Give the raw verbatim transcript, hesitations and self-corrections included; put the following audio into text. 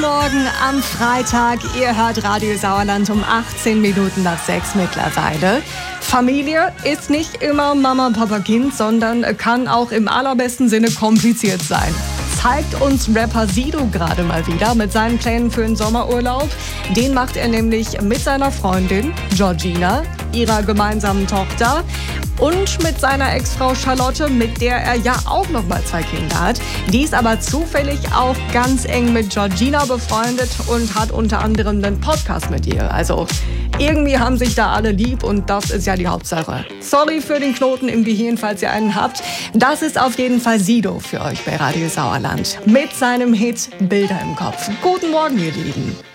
Morgen am Freitag. Ihr hört Radio Sauerland um achtzehn Minuten nach sechs mittlerweile. Familie ist nicht immer Mama, Papa, Kind, sondern kann auch im allerbesten Sinne kompliziert sein. Zeigt uns Rapper Sido gerade mal wieder mit seinen Plänen für den Sommerurlaub. Den macht er nämlich mit seiner Freundin Georgina, ihrer gemeinsamen Tochter und mit seiner Ex-Frau Charlotte, mit der er ja auch noch mal zwei Kinder hat. Die ist aber zufällig auch ganz eng mit Georgina befreundet und hat unter anderem einen Podcast mit ihr. Also irgendwie haben sich da alle lieb und das ist ja die Hauptsache. Sorry für den Knoten im Gehirn, falls ihr einen habt. Das ist auf jeden Fall Sido für euch bei Radio Sauerland mit seinem Hit Bilder im Kopf. Guten Morgen, ihr Lieben.